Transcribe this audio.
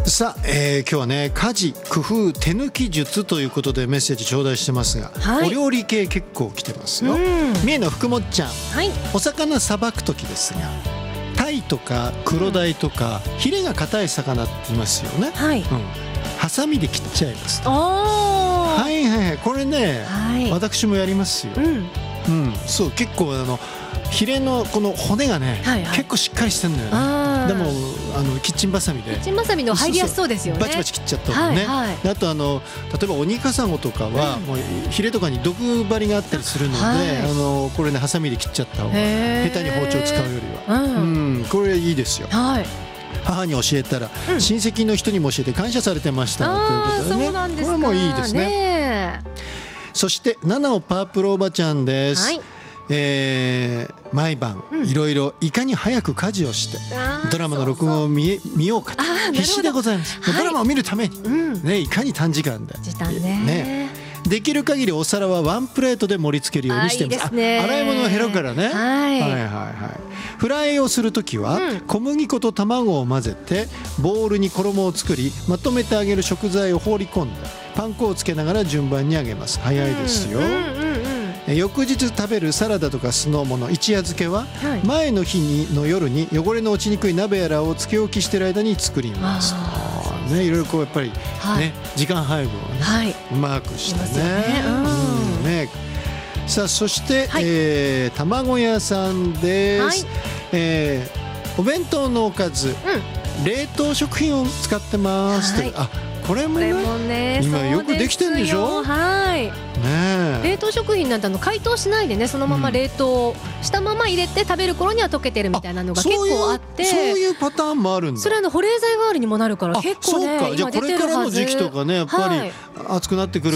さあ、今日はね家事工夫手抜き術ということでメッセージ頂戴してますが、 はい、 お料理系結構来てますよ。三重の福もっちゃん、 はい、 お魚さばく時ですがタイとか黒鯛とか、ヒレが硬い魚って言いますよね、 はい、 ハサミで切っちゃいますと。 はいはいはい、これね、 はい、 私もやりますよ、そう結構ヒレのこの骨がね、はいはい、結構しっかりしてるんだよね。でもキッチンバサミでキッチンバサミの入りやすそうですよね。 バチバチ切っちゃったもんね、はいはい、あと例えばオニカサゴとかは、もうヒレとかに毒針があったりするので、はい、これねハサミで切っちゃった方が下手に包丁使うよりは、これいいですよ、はい、母に教えたら、親戚の人にも教えて感謝されてましたということでね。 そうなんですか。 これもいいですね。そして七尾パープルおばちゃんです、はい、毎晩いろいろいかに早く家事をして、ドラマの録音を見ようかと必死でございます、ドラマを見るために、ね、いかに短時間でね、できる限りお皿はワンプレートで盛り付けるようにしています。洗い物が減るからね、フライをするときは、小麦粉と卵を混ぜてボウルに衣を作り、まとめて揚げる食材を放り込んでパン粉をつけながら順番に揚げます。早いですよ。翌日食べるサラダとか酢の物、一夜漬けは、前の日の夜に汚れの落ちにくい鍋やらをつけ置きしている間に作ります。ね、いろいろこうやっぱり、ね、時間配分をね、うまくしてね。さあそして、卵屋さんです、お弁当のおかず、冷凍食品を使ってますという、これもね今よくできてるんでしょ。冷凍食品なんて解凍しないでね、そのまま冷凍したまま入れて食べる頃には溶けてるみたいなのが結構あって、そういうパターンもあるんだ。 それ保冷剤代わりにもなるから結構ね、 じゃあこれからの時期とかね、やっぱり暑くなってくる